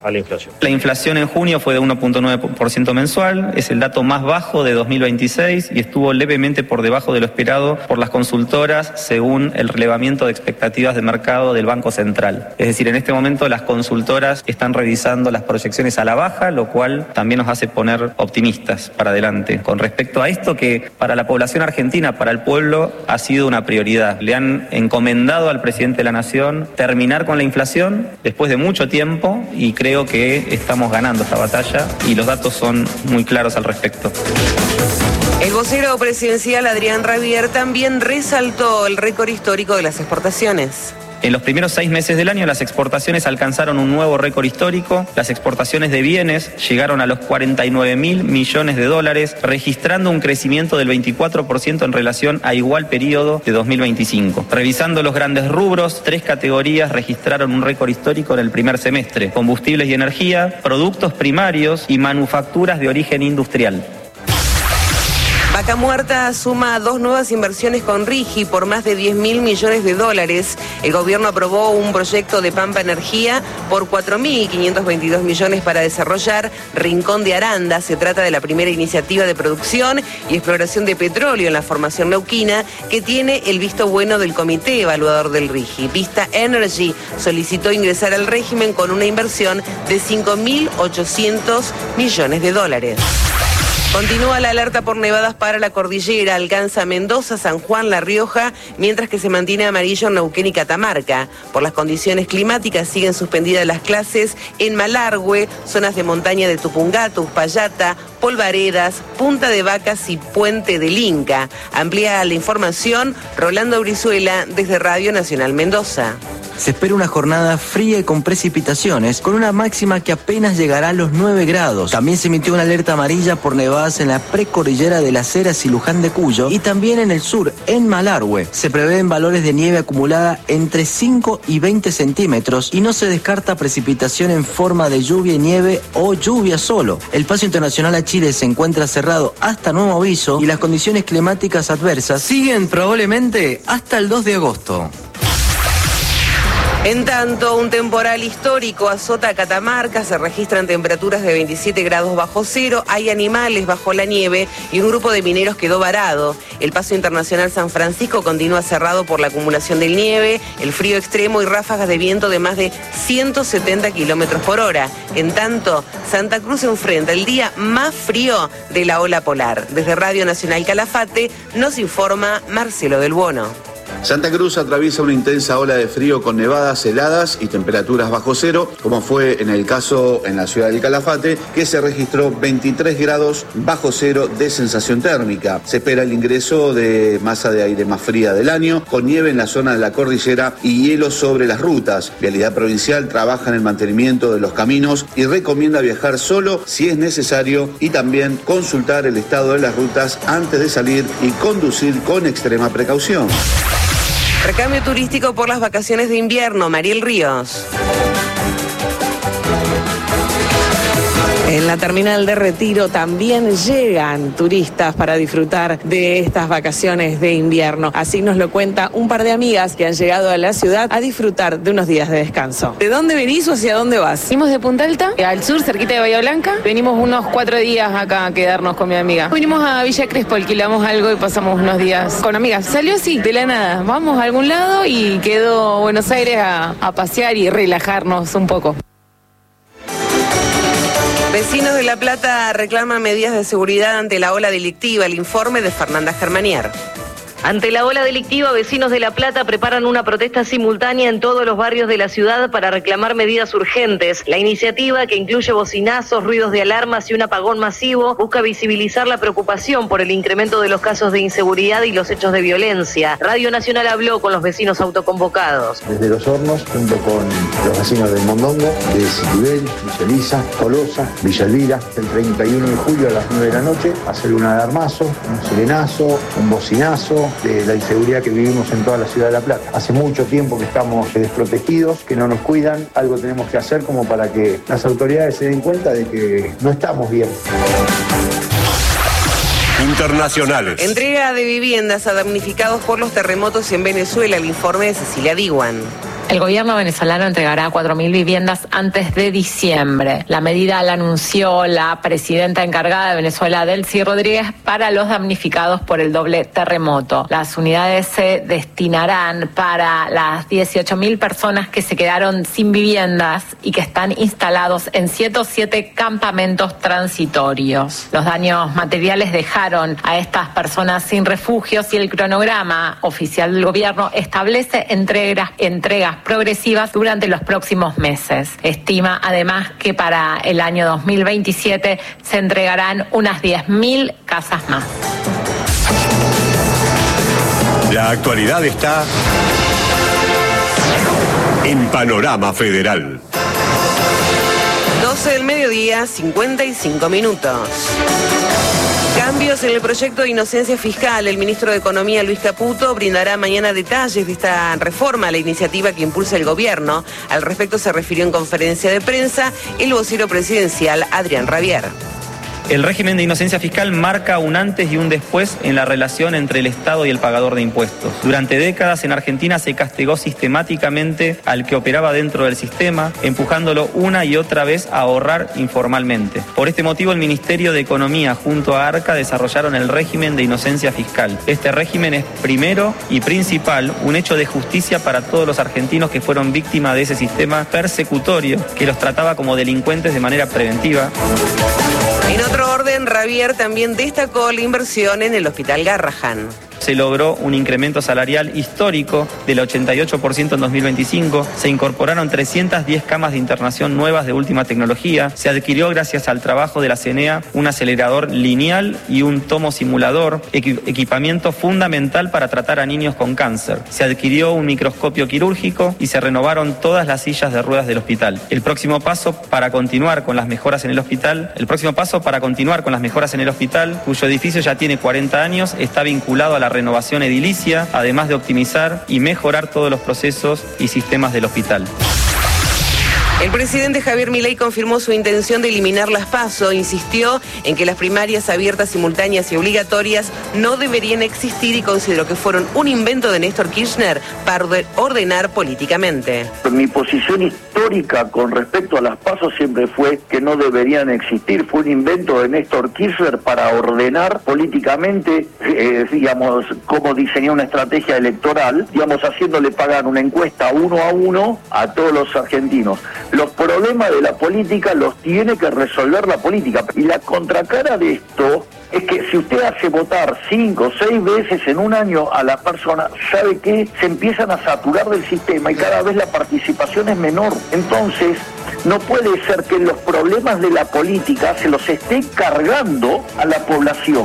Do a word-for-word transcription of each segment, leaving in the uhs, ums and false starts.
a la inflación. La inflación en junio fue de uno punto nueve por ciento mensual, es el dato más bajo de dos mil veintiséis y estuvo levemente por debajo de lo esperado por las consultoras según el relevamiento de expectativas de mercado del Banco Central. Es decir, en este momento las consultoras están revisando las proyecciones a la baja, lo cual también nos hace poner optimistas para adelante. Con respecto a esto que para la población argentina, para el pueblo, ha sido una prioridad. Le han encomendado al presidente de la Nación terminar con la inflación después de mucho tiempo y creo Creo que estamos ganando esta batalla y los datos son muy claros al respecto. El vocero presidencial Adrián Rabier también resaltó el récord histórico de las exportaciones. En los primeros seis meses del año las exportaciones alcanzaron un nuevo récord histórico. Las exportaciones de bienes llegaron a los cuarenta y nueve mil millones de dólares, registrando un crecimiento del veinticuatro por ciento en relación a igual periodo de dos mil veinticinco. Revisando los grandes rubros, tres categorías registraron un récord histórico en el primer semestre: combustibles y energía, productos primarios y manufacturas de origen industrial. Vaca Muerta suma dos nuevas inversiones con Rigi por más de diez mil millones de dólares. El gobierno aprobó un proyecto de Pampa Energía por cuatro mil quinientos veintidós millones para desarrollar Rincón de Aranda. Se trata de la primera iniciativa de producción y exploración de petróleo en la formación neuquina que tiene el visto bueno del comité evaluador del Rigi. Vista Energy solicitó ingresar al régimen con una inversión de cinco mil ochocientos millones de dólares. Continúa la alerta por nevadas para la cordillera, alcanza Mendoza, San Juan, La Rioja, mientras que se mantiene amarillo en Neuquén y Catamarca. Por las condiciones climáticas siguen suspendidas las clases en Malargüe, zonas de montaña de Tupungato, Uspallata, Polvaredas, Punta de Vacas y Puente del Inca. Amplía la información Rolando Brizuela desde Radio Nacional Mendoza. Se espera una jornada fría y con precipitaciones, con una máxima que apenas llegará a los nueve grados. También se emitió una alerta amarilla por nevadas en la precordillera de Las Heras y Luján de Cuyo y también en el sur, en Malargüe. Se prevén valores de nieve acumulada entre cinco y veinte centímetros y no se descarta precipitación en forma de lluvia y nieve o lluvia solo. El paso internacional a Chile se encuentra cerrado hasta nuevo aviso y las condiciones climáticas adversas siguen probablemente hasta el dos de agosto. En tanto, un temporal histórico azota a Catamarca, se registran temperaturas de veintisiete grados bajo cero, hay animales bajo la nieve y un grupo de mineros quedó varado. El paso internacional San Francisco continúa cerrado por la acumulación de nieve, el frío extremo y ráfagas de viento de más de ciento setenta kilómetros por hora. En tanto, Santa Cruz enfrenta el día más frío de la ola polar. Desde Radio Nacional Calafate nos informa Marcelo del Bono. Santa Cruz atraviesa una intensa ola de frío con nevadas, heladas y temperaturas bajo cero, como fue en el caso en la ciudad del Calafate, que se registró veintitrés grados bajo cero de sensación térmica. Se espera el ingreso de masa de aire más fría del año, con nieve en la zona de la cordillera y hielo sobre las rutas. Vialidad Provincial trabaja en el mantenimiento de los caminos y recomienda viajar solo si es necesario y también consultar el estado de las rutas antes de salir y conducir con extrema precaución. Recambio turístico por las vacaciones de invierno, Mariel Ríos. En la terminal de Retiro también llegan turistas para disfrutar de estas vacaciones de invierno. Así nos lo cuenta un par de amigas que han llegado a la ciudad a disfrutar de unos días de descanso. ¿De dónde venís o hacia dónde vas? Venimos de Punta Alta, al sur, cerquita de Bahía Blanca. Venimos unos cuatro días acá a quedarnos con mi amiga. Venimos a Villa Crespo, alquilamos algo y pasamos unos días con amigas. Salió así, de la nada. Vamos a algún lado y quedó Buenos Aires a, a pasear y relajarnos un poco. Vecinos de La Plata reclaman medidas de seguridad ante la ola delictiva. El informe de Fernanda Germanier. Ante la ola delictiva, vecinos de La Plata preparan una protesta simultánea en todos los barrios de la ciudad para reclamar medidas urgentes. La iniciativa, que incluye bocinazos, ruidos de alarmas y un apagón masivo, busca visibilizar la preocupación por el incremento de los casos de inseguridad y los hechos de violencia. Radio Nacional habló con los vecinos autoconvocados. Desde Los Hornos, junto con los vecinos del Mondongo, de Citibel, Villa Elisa, Tolosa, Villa Elvira, el treinta y uno de julio a las nueve de la noche, hacer un alarmazo, un sirenazo, un bocinazo, de la inseguridad que vivimos en toda la ciudad de La Plata. Hace mucho tiempo que estamos desprotegidos, que no nos cuidan, algo tenemos que hacer como para que las autoridades se den cuenta de que no estamos bien. Internacionales. Entrega de viviendas a damnificados por los terremotos en Venezuela, el informe de Cecilia Diwan. El gobierno venezolano entregará cuatro mil viviendas antes de diciembre. La medida la anunció la presidenta encargada de Venezuela, Delcy Rodríguez, para los damnificados por el doble terremoto. Las unidades se destinarán para las dieciocho mil personas que se quedaron sin viviendas y que están instalados en ciento siete campamentos transitorios. Los daños materiales dejaron a estas personas sin refugios y el cronograma oficial del gobierno establece entregas, entregas progresivas durante los próximos meses. Estima además que para el año dos mil veintisiete se entregarán unas diez mil casas más. La actualidad está en Panorama Federal. doce del mediodía, cincuenta y cinco minutos. Cambios en el proyecto de inocencia fiscal. El ministro de Economía, Luis Caputo, brindará mañana detalles de esta reforma a la iniciativa que impulsa el gobierno. Al respecto se refirió en conferencia de prensa el vocero presidencial, Adrián Rabier. El régimen de inocencia fiscal marca un antes y un después en la relación entre el Estado y el pagador de impuestos. Durante décadas en Argentina se castigó sistemáticamente al que operaba dentro del sistema, empujándolo una y otra vez a ahorrar informalmente. Por este motivo el Ministerio de Economía junto a ARCA desarrollaron el régimen de inocencia fiscal. Este régimen es primero y principal un hecho de justicia para todos los argentinos que fueron víctimas de ese sistema persecutorio que los trataba como delincuentes de manera preventiva. En otro orden, Rabier también destacó la inversión en el Hospital Garrahan. Se logró un incremento salarial histórico del ochenta y ocho por ciento en dos mil veinticinco, se incorporaron trescientas diez camas de internación nuevas de última tecnología, se adquirió gracias al trabajo de la C E N E A un acelerador lineal y un tomo simulador, equipamiento fundamental para tratar a niños con cáncer. Se adquirió un microscopio quirúrgico y se renovaron todas las sillas de ruedas del hospital. El próximo paso para continuar con las mejoras en el hospital, el próximo paso para continuar con las mejoras en el hospital, cuyo edificio ya tiene cuarenta años, está vinculado a la renovación edilicia, además de optimizar y mejorar todos los procesos y sistemas del hospital. El presidente Javier Milei confirmó su intención de eliminar las PASO, insistió en que las primarias abiertas, simultáneas y obligatorias no deberían existir y consideró que fueron un invento de Néstor Kirchner para ordenar políticamente. Mi posición histórica con respecto a las PASO siempre fue que no deberían existir, fue un invento de Néstor Kirchner para ordenar políticamente, eh, digamos, cómo diseñar una estrategia electoral, digamos, haciéndole pagar una encuesta uno a uno a todos los argentinos. Los problemas de la política los tiene que resolver la política. Y la contracara de esto es que si usted hace votar cinco o seis veces en un año a la persona, ¿sabe qué? Se empiezan a saturar del sistema y cada vez la participación es menor. Entonces, no puede ser que los problemas de la política se los esté cargando a la población.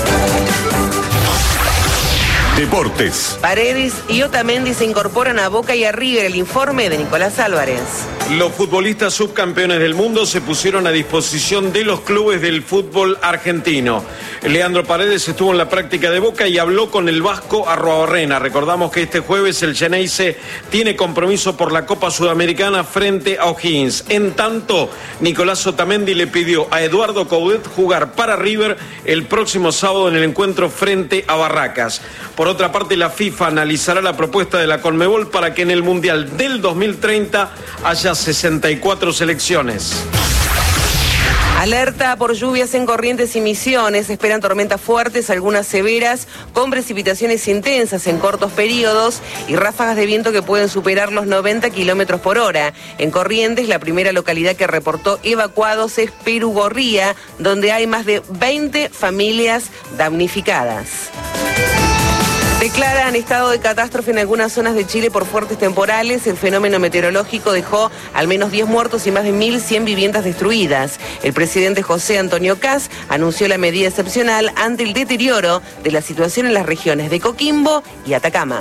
Deportes. Paredes y Otamendi se incorporan a Boca y a River. El informe de Nicolás Álvarez. Los futbolistas subcampeones del mundo se pusieron a disposición de los clubes del fútbol argentino. Leandro Paredes estuvo en la práctica de Boca y habló con el vasco Arruabarrena. Recordamos que este jueves el Xeneize tiene compromiso por la Copa Sudamericana frente a O'Higgins. En tanto, Nicolás Otamendi le pidió a Eduardo Coudet jugar para River el próximo sábado en el encuentro frente a Barracas. Por otra parte, la FIFA analizará la propuesta de la Conmebol para que en el Mundial del dos mil treinta haya sesenta y cuatro selecciones. Alerta por lluvias en Corrientes y Misiones. Esperan tormentas fuertes, algunas severas, con precipitaciones intensas en cortos periodos y ráfagas de viento que pueden superar los noventa kilómetros por hora. En Corrientes, la primera localidad que reportó evacuados es Perugorría, donde hay más de veinte familias damnificadas. Declaran estado de catástrofe en algunas zonas de Chile por fuertes temporales. El fenómeno meteorológico dejó al menos diez muertos y más de mil cien viviendas destruidas. El presidente José Antonio Kast anunció la medida excepcional ante el deterioro de la situación en las regiones de Coquimbo y Atacama.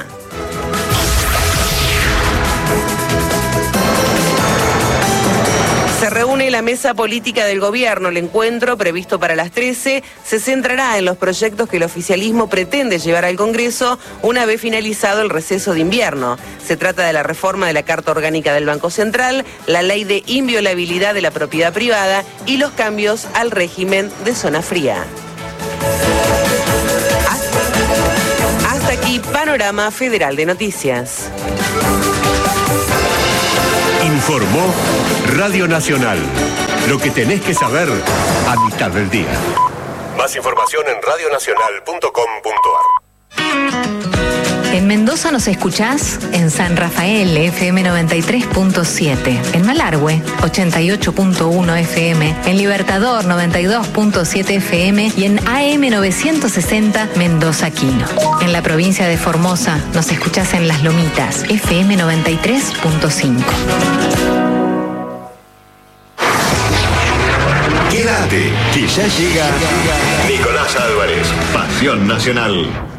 Se reúne la mesa política del gobierno. El encuentro, previsto para las trece, se centrará en los proyectos que el oficialismo pretende llevar al Congreso una vez finalizado el receso de invierno. Se trata de la reforma de la Carta Orgánica del Banco Central, la ley de inviolabilidad de la propiedad privada y los cambios al régimen de zona fría. Hasta aquí, Panorama Federal de Noticias. Informó Radio Nacional. Lo que tenés que saber a mitad del día. Más información en radio nacional punto com punto ar. En Mendoza nos escuchás en San Rafael, F M noventa y tres punto siete. En Malargüe, ochenta y ocho punto uno F M. En Libertador, noventa y dos punto siete F M. Y en A M novecientos sesenta, Mendoza Quino. En la provincia de Formosa nos escuchás en Las Lomitas, F M noventa y tres punto cinco. Quédate, que ya llega Nicolás Álvarez, Pasión Nacional.